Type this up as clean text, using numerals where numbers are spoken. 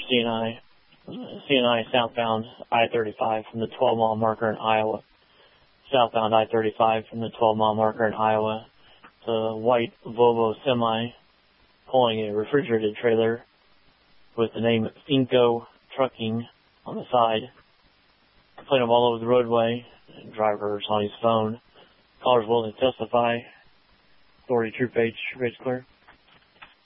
CNI southbound I-35 from the 12-mile marker in Iowa. Southbound I-35 from the 12-mile marker in Iowa. It's a white Volvo semi pulling a refrigerated trailer with the name Finco Trucking on the side. Playing them all over the roadway. The driver's on his phone. Caller's willing to testify. Authority Troop H, race clear.